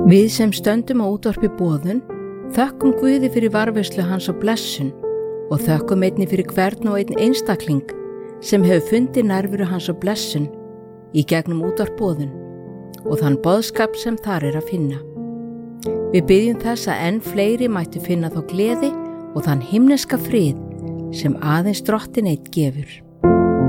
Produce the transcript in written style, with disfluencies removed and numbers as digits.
Við sem stöndum á útvarpi Boðun þökkum Guði fyrir varðveislu hans og blessun og þökkum einnig fyrir hvern og einn einstakling sem hefur fundið nærveru hans og blessun í gegnum útvarp Boðun og þann boðskap sem þar að finna. Við biðjum þess að enn fleiri mættu finna þá gleði og þann himneska frið sem aðeins Drottinn einn gefur.